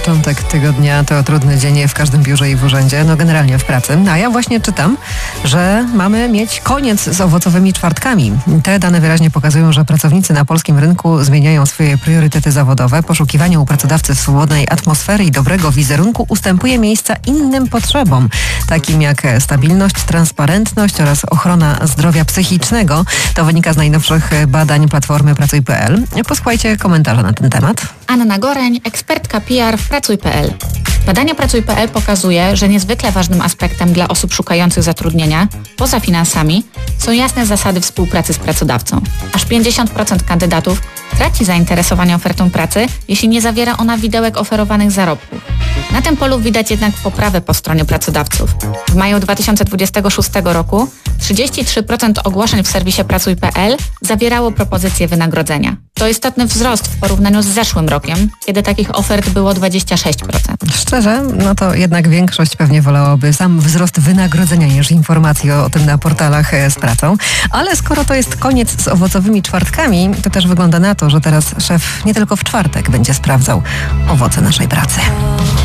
Początek tygodnia to trudny dzień w każdym biurze i w urzędzie, no generalnie w pracy. A ja właśnie czytam, że mamy mieć koniec z owocowymi czwartkami. Te dane wyraźnie pokazują, że pracownicy na polskim rynku zmieniają swoje priorytety zawodowe. Poszukiwanie u pracodawcy swobodnej atmosfery i dobrego wizerunku ustępuje miejsca innym potrzebom, takim jak stabilność, transparentność oraz ochrona zdrowia psychicznego. To wynika z najnowszych badań Platformy Pracuj.pl. Posłuchajcie komentarza na ten temat. Anna Goreń, ekspertka PR w Pracuj.pl. Badanie Pracuj.pl pokazuje, że niezwykle ważnym aspektem dla osób szukających zatrudnienia, poza finansami, są jasne zasady współpracy z pracodawcą. Aż 50% kandydatów traci zainteresowanie ofertą pracy, jeśli nie zawiera ona widełek oferowanych zarobków. Na tym polu widać jednak poprawę po stronie pracodawców. W maju 2026 roku 33% ogłoszeń w serwisie Pracuj.pl zawierało propozycje wynagrodzenia. To istotny wzrost w porównaniu z zeszłym rokiem, kiedy takich ofert było 26%. Szczerze, no to jednak większość pewnie wolałaby sam wzrost wynagrodzenia niż informacji o tym na portalach z pracą. Ale skoro to jest koniec z owocowymi czwartkami, to też wygląda na to, że teraz szef nie tylko w czwartek będzie sprawdzał owoce naszej pracy.